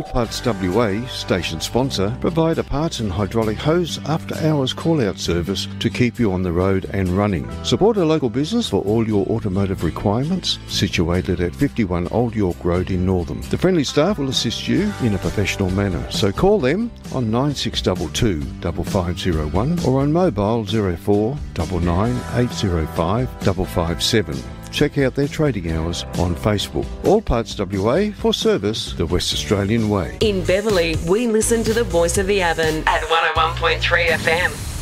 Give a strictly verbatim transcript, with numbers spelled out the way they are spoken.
Parts W A, station sponsor, provide a parts and hydraulic hose after-hours call-out service to keep you on the road and running. Support a local business for all your automotive requirements, situated at fifty-one Old York Road in Northam. The friendly staff will assist you in a professional manner, so call them on nine six two two, five five zero one or on mobile zero four nine nine eight zero five five five seven. Check out their trading hours on Facebook. All Parts W A, for service the West Australian way. In Beverley, we listen to the voice of the Avon at one oh one point three F M.